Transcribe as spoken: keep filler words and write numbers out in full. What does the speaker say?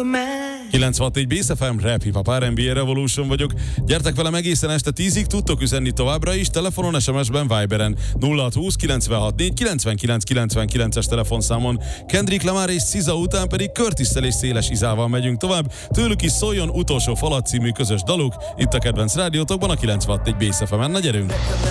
kilencvenhat Bass ef em, Rap, Hip Hop, er and bé Revolution vagyok. Gyertek velem egészen este tízig, tudtok üzenni továbbra is, telefonon, es em es-ben, Viberen nulla hat húsz kilencvenhat négy kilencvenkilenc kilencvenkilences telefonszámon. Kendrick Lamar és es zé á után pedig Curtis-szel és Széles Izával megyünk tovább. Tőlük is szóljon Utolsó falat című közös daluk. Itt a kedvenc rádiótokban, a kilencvenhat Bass ef em-en. Na gyerünk!